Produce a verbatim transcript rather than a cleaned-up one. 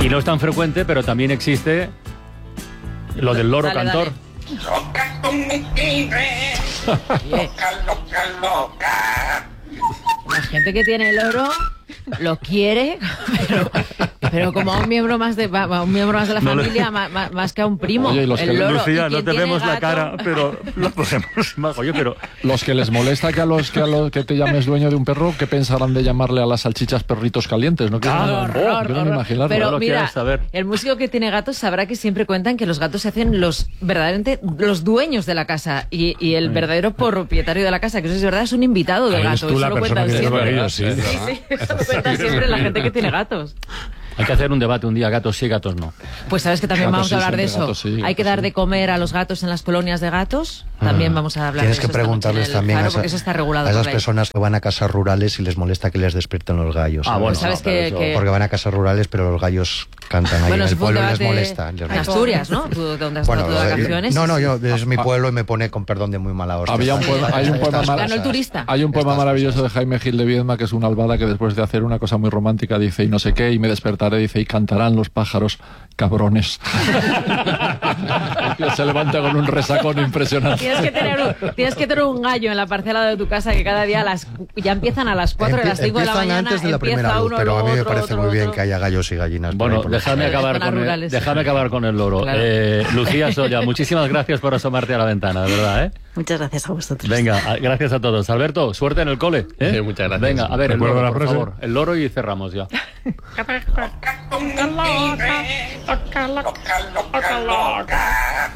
Y no es tan frecuente, pero también existe lo del loro Dale, cantor. dale. Loca con mi tigre. Loca, loca, loca. La gente que tiene el loro lo quiere, pero, pero como a un miembro más de, a un miembro más de la No le- familia, más, más- más que a un primo. Oye, y los el que- loro. Lucía, ¿Y no quién te tiene vemos la gato? cara, pero lo podemos imaginar. Oye, pero Los que les molesta que a los que a los que te llames dueño de un perro, ¿qué pensarán de llamarle a las salchichas perritos calientes? ¿No? Que Ah, es una- horror, yo no me horror. imaginarlo. Pero No lo mira, quieras saber. el músico que tiene gatos sabrá que siempre cuentan que los gatos se hacen los verdaderamente los dueños de la casa y, y el verdadero propietario de la casa, que eso es verdad, es un invitado del Ahí eres gato. tú Eso la lo persona cuentan que te lo siempre. ha sí, Sí, sí, eso lo cuentan siempre la gente que tiene gatos. hay que hacer un debate un día, gatos sí, gatos no. Pues sabes que también Gatos vamos a sí, hablar de siempre eso. gatos sí, Hay que gatos dar sí. de comer a los gatos en las colonias de gatos. También vamos a hablar Tienes de que eso esta noche preguntarles en el también Faro, a, esa- porque eso está regulado a esas por ley. personas que van a casas rurales y les molesta que les despierten los gallos. Ah, ¿sabes? bueno, Pues sabes no, pero que- eso- que- Porque van a casas rurales, pero los gallos cantan ahí Bueno, en eso el fue un pueblo y les debate molesta. les en molesta. Asturias, ¿no? Tú, donde has Bueno, estado de eh, vacaciones. no, no, yo es mi pueblo y me pone con perdón de muy mala hostia. Había un Estas- poema- hay un poema estas mar- Ganó el cosas. turista. Hay un poema Estas maravilloso de cosas. Jaime Gil de Viedma, que es una albada que después de hacer una cosa muy romántica dice y no sé qué, y me despertaré, dice, y cantarán los pájaros, cabrones. El tío se levanta con un resacón impresionante. Tienes que, tener un, tienes que tener un gallo en la parcela de tu casa que cada día a las, ya empiezan a las cuatro, a Empie- las cinco de la empiezan mañana. antes de la empieza primera luz, uno, pero a mí luego me otro, parece otro, muy bien otro. que haya gallos y gallinas. por ahí Bueno, por los déjame campos. acabar, Zonas con el, rurales. déjame acabar con el loro. Claro. Eh, Lucía Soya, muchísimas gracias por asomarte a la ventana, de verdad, ¿eh? Muchas gracias a vosotros. Venga, a- gracias a todos. Alberto, suerte en el cole. ¿eh? Sí, muchas gracias. Venga, a ver, el Recuerdo loro, la por frase. favor. El loro y cerramos ya. Loca con mi tigre. Loca, loca, loca, loca.